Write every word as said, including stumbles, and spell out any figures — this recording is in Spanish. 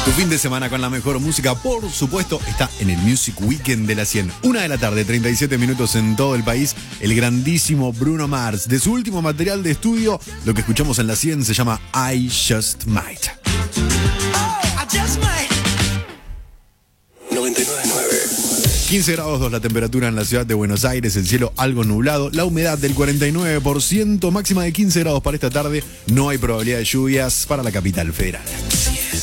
Tu fin de semana con la mejor música, por supuesto, está en el Music Weekend de la cien. Una de la tarde, treinta y siete minutos en todo el país. El grandísimo Bruno Mars. De su último material de estudio, lo que escuchamos en la cien se llama I Just Might. noventa y nueve punto nueve. quince grados dos la temperatura en la ciudad de Buenos Aires, el cielo algo nublado, la humedad del cuarenta y nueve por ciento, máxima de quince grados para esta tarde. No hay probabilidad de lluvias para la capital federal.